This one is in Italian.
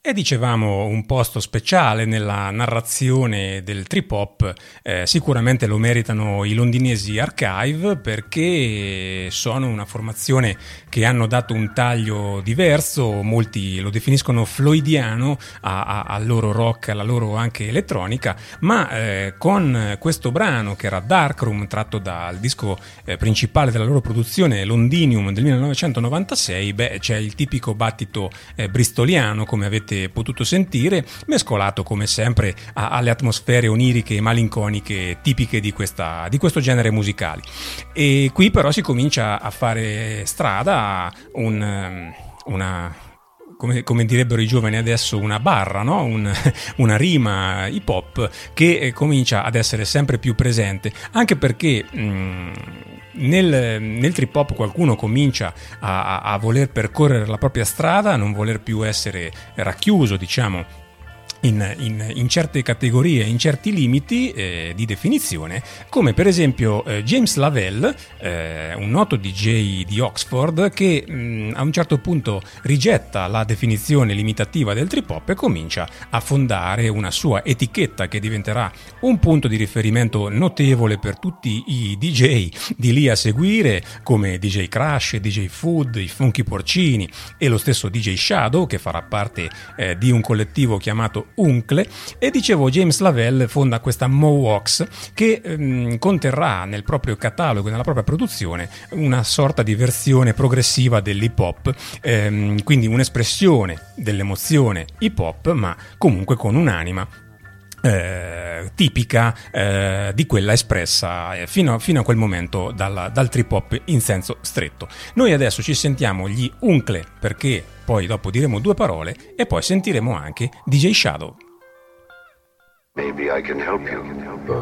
E dicevamo un posto speciale nella narrazione del trip hop, sicuramente lo meritano i londinesi Archive, perché sono una formazione che hanno dato un taglio diverso, molti lo definiscono floydiano al loro rock, alla loro anche elettronica, ma con questo brano che era Darkroom, tratto dal disco principale della loro produzione Londinium del 1996, c'è il tipico battito bristoliano, come avete potuto sentire, mescolato come sempre alle atmosfere oniriche e malinconiche tipiche di questo genere musicale. E qui però si comincia a fare strada come direbbero i giovani adesso, una barra, no? Una rima hip hop che comincia ad essere sempre più presente, anche perché nel trip hop qualcuno comincia a voler percorrere la propria strada, a non voler più essere racchiuso, diciamo, in certe categorie, in certi limiti di definizione, come per esempio James Lavelle, un noto DJ di Oxford, che a un certo punto rigetta la definizione limitativa del trip hop e comincia a fondare una sua etichetta che diventerà un punto di riferimento notevole per tutti i DJ di lì a seguire, come DJ Crash, DJ Food, i Funky Porcini e lo stesso DJ Shadow, che farà parte di un collettivo chiamato Uncle. E dicevo, James Lavelle fonda questa Mowax che conterrà nel proprio catalogo, nella propria produzione, una sorta di versione progressiva dell'hip hop, quindi un'espressione dell'emozione hip hop, ma comunque con un'anima tipica di quella espressa fino a quel momento dal trip hop in senso stretto. Noi adesso ci sentiamo gli Uncle, perché poi dopo diremo due parole e poi sentiremo anche DJ Shadow. Maybe I can help you.